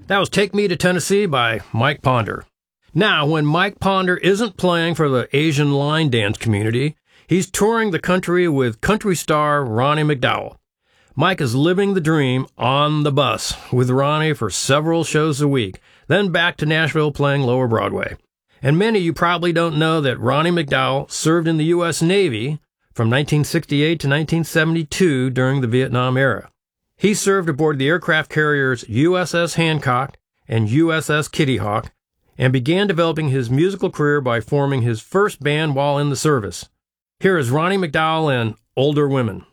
That was Take Me to Tennessee by Mike Ponder. Now, when Mike Ponder isn't playing for the Asian line dance community, he's touring the country with country star Ronnie McDowell. Mike is living the dream on the bus with Ronnie for several shows a week, then back to Nashville playing Lower Broadway. And many of you probably don't know that Ronnie McDowell served in the U.S. Navy from 1968 to 1972 during the Vietnam era. He served aboard the aircraft carriers USS Hancock and USS Kitty Hawk and began developing his musical career by forming his first band while in the service. Here is Ronnie McDowell and Older Women.